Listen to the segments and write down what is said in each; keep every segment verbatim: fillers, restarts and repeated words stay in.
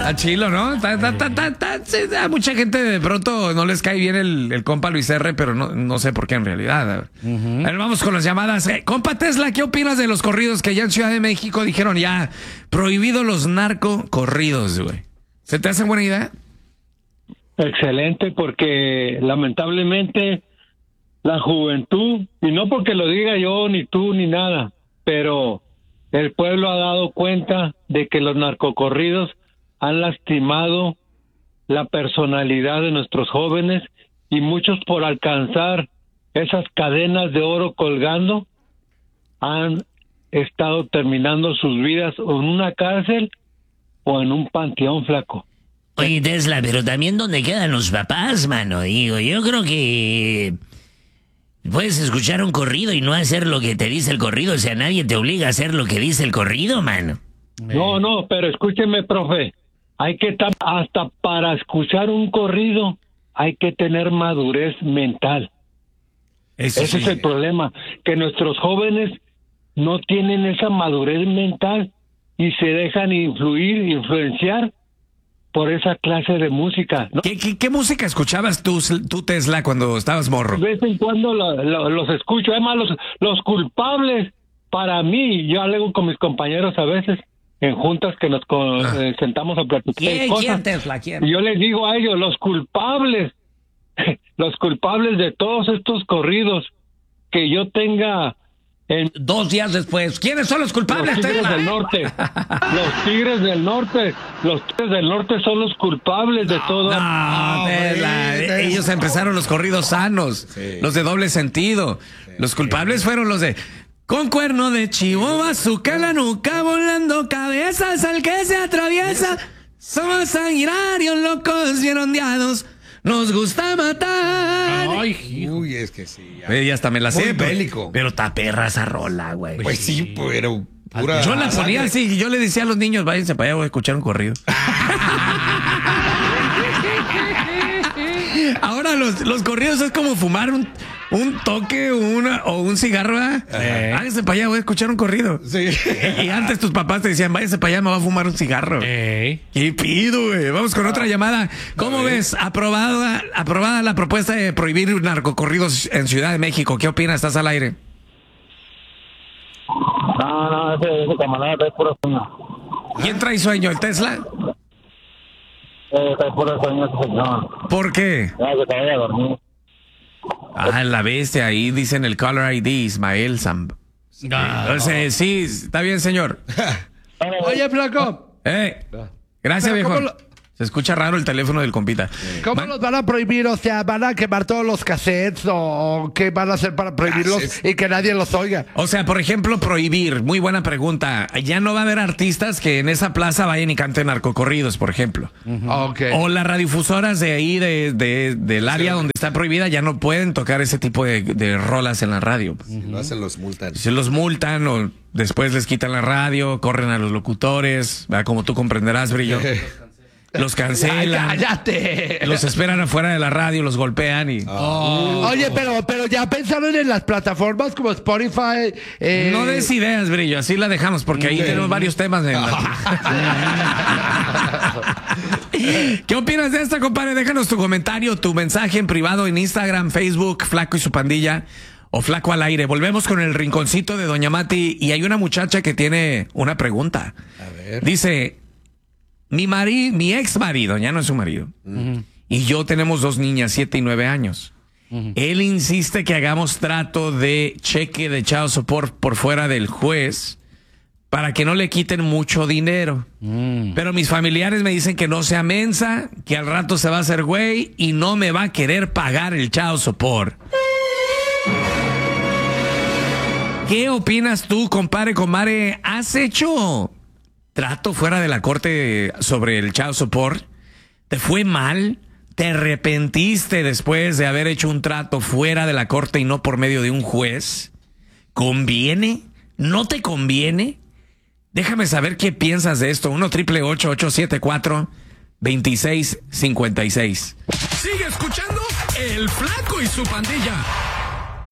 A chilo, ¿no? Ta, ta, ta, ta, ta, sí, a mucha gente de pronto no les cae bien el, el compa Luis R, pero no, no sé por qué en realidad. A ver. Uh-huh. A ver, vamos con las llamadas. Eh, compa Tesla, ¿qué opinas de los corridos que ya en Ciudad de México dijeron ya prohibido los narcocorridos, güey? ¿Se te hace buena idea? Excelente, porque lamentablemente la juventud, y no porque lo diga yo, ni tú, ni nada, pero el pueblo ha dado cuenta de que los narcocorridos han lastimado la personalidad de nuestros jóvenes, y muchos por alcanzar esas cadenas de oro colgando han estado terminando sus vidas en una cárcel o en un panteón, flaco. Oye, Tesla, pero también ¿dónde quedan los papás, mano? Digo, yo creo que puedes escuchar un corrido y no hacer lo que te dice el corrido. O sea, nadie te obliga a hacer lo que dice el corrido, mano. No, no, pero escúcheme, profe. Hay que estar, hasta para escuchar un corrido, hay que tener madurez mental. Eso Ese sí. es el problema, que nuestros jóvenes no tienen esa madurez mental y se dejan influir, influenciar por esa clase de música, ¿no? ¿Qué, qué, qué música escuchabas tú, tú, Tesla, cuando estabas morro? De vez en cuando lo, lo, los escucho. Además, los, los culpables, para mí, yo alego con mis compañeros a veces, en juntas que nos con, ah. eh, sentamos a platicar ¿Quién, cosas. ¿Quién, Tesla? ¿Quién? Y yo les digo a ellos, los culpables, los culpables de todos estos corridos, que yo tenga... En dos días después, ¿quiénes son los culpables? Los Tigres del Norte. Los Tigres del Norte. Los Tigres del Norte son los culpables de todo. No, no Tesla, eh, ellos empezaron los corridos sanos, sí. Los de doble sentido. Sí. Los culpables fueron los de con cuerno de chivo, bazooka en la nuca, volando cabezas al que se atraviesa. Somos sanguinarios, locos bien ondeados. Nos gusta matar. Ay, uy, es que sí. Ya, ya hasta me la sé. Bélico. Pero está perra esa rola, güey. Pues sí, pero pura. Yo la ponía así y yo le decía a los niños, váyanse para allá, voy a escuchar un corrido. Ahora los, los corridos es como fumar un, un toque una, o un cigarro, ¿eh? Eh. Váyanse para allá, voy a escuchar un corrido. Sí. Y antes tus papás te decían, váyanse para allá, me va a fumar un cigarro. Eh. ¿Qué pido, güey? Vamos con ah. otra llamada. ¿Cómo ves? Aprobada, aprobada la propuesta de prohibir narcocorridos en Ciudad de México. ¿Qué opinas? ¿Estás al aire? No, no, ese, ese camarada trae puro sueño. ¿Quién trae sueño? ¿El Tesla? Eh, trae puro sueño ese señor. ¿Por qué? Ya, que te vaya a dormir. Ah, la bestia, ahí dicen el caller I D, Ismael Sam. No. Entonces, sí, está bien, señor. Oye, flaco. Eh, gracias, viejo. Lo... Se escucha raro el teléfono del compita. ¿Cómo Man... los van a prohibir? O sea, ¿van a quemar todos los cassettes o qué van a hacer para prohibirlos Cassettes. y que nadie los oiga? O sea, por ejemplo, prohibir. Muy buena pregunta. Ya no va a haber artistas que en esa plaza vayan y canten narcocorridos, por ejemplo. Uh-huh. Okay. O las radiodifusoras de ahí, de, de, del área sí. donde está prohibida, ya no pueden tocar ese tipo de, de rolas en la radio. Si uh-huh. lo hacen, los multan. Se los multan o después les quitan la radio, corren a los locutores, ¿verdad? Como tú comprenderás, Brillo. Los cancelan. ¡Cállate! Los esperan afuera de la radio, los golpean y... Oh. Oye, pero, pero ya pensaron en las plataformas como Spotify. Eh... No des ideas, Brillo, así la dejamos porque ahí sí. tenemos varios temas. En la... ¿Qué opinas de esta, compadre? Déjanos tu comentario, tu mensaje en privado en Instagram, Facebook, Flaco y su pandilla o Flaco al aire. Volvemos con el rinconcito de Doña Mati y hay una muchacha que tiene una pregunta. A ver. Dice... Mi marido, mi ex marido, ya no es su marido, uh-huh. y yo tenemos dos niñas, siete y nueve años. Uh-huh. Él insiste que hagamos trato de cheque de child support por fuera del juez para que no le quiten mucho dinero. Uh-huh. Pero mis familiares me dicen que no sea mensa, que al rato se va a hacer güey y no me va a querer pagar el child support. ¿Qué opinas tú, compadre, comadre? ¿Has hecho trato fuera de la corte sobre el child support? ¿Te fue mal? ¿Te arrepentiste después de haber hecho un trato fuera de la corte y no por medio de un juez? ¿Conviene? ¿No te conviene? Déjame saber qué piensas de esto. uno triple ocho ocho siete cuatro dos seis cinco seis. Sigue escuchando El Flaco y su pandilla.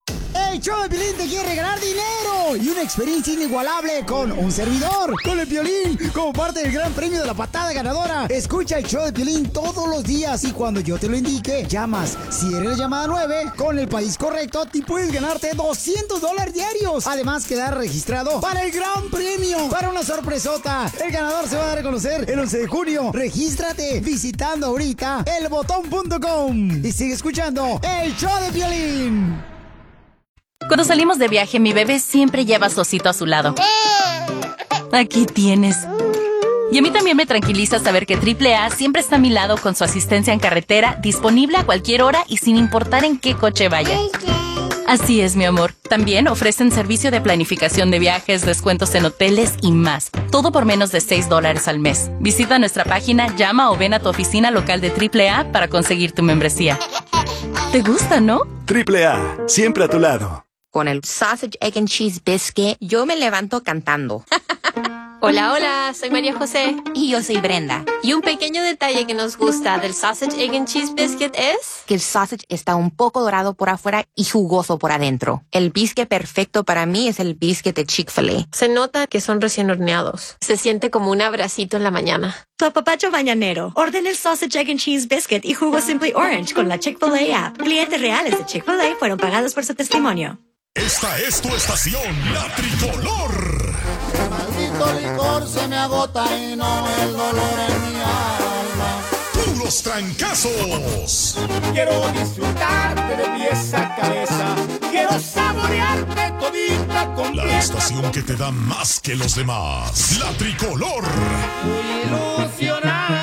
El show de Piolín te quiere regalar dinero y una experiencia inigualable con un servidor, con el Piolín, como parte del gran premio de la patada ganadora. Escucha el show de Piolín todos los días y cuando yo te lo indique, llamas. Si eres la llamada nueve, con el país correcto, te puedes ganarte doscientos dólares diarios. Además, quedar registrado para el gran premio, para una sorpresota. El ganador se va a dar a conocer el once de junio. Regístrate visitando ahorita el botón punto com y sigue escuchando el show de Piolín. Cuando salimos de viaje, mi bebé siempre lleva a su osito a su lado. Aquí tienes. Y a mí también me tranquiliza saber que triple A siempre está a mi lado con su asistencia en carretera, disponible a cualquier hora y sin importar en qué coche vaya. Así es, mi amor. También ofrecen servicio de planificación de viajes, descuentos en hoteles y más. Todo por menos de seis dólares al mes. Visita nuestra página, llama o ven a tu oficina local de triple A para conseguir tu membresía. ¿Te gusta, no? triple A, siempre a tu lado. Con el Sausage, Egg and Cheese Biscuit, yo me levanto cantando. Hola, hola, soy María José. Y yo soy Brenda. Y un pequeño detalle que nos gusta del Sausage, Egg and Cheese Biscuit es... que el sausage está un poco dorado por afuera y jugoso por adentro. El biscuit perfecto para mí es el biscuit de Chick-fil-A. Se nota que son recién horneados. Se siente como un abracito en la mañana. Tu apapacho mañanero. Orden el Sausage, Egg and Cheese Biscuit y jugo Simply Orange con la Chick-fil-A app. Clientes reales de Chick-fil-A fueron pagados por su testimonio. Esta es tu estación, la Tricolor. El maldito licor se me agota y no el dolor en mi alma. Puros trancazos. Quiero disfrutarte de pies a cabeza. Quiero saborearte todita completa. La estación que te da más que los demás. La Tricolor. Muy ilusionada